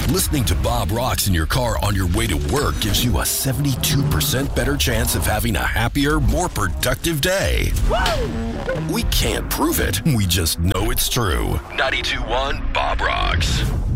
Listening to Bob Rocks in your car on your way to work gives you a 72% better chance of having a happier, more productive day. We can't prove it. We just know it's true. 92.1 Bob Rocks.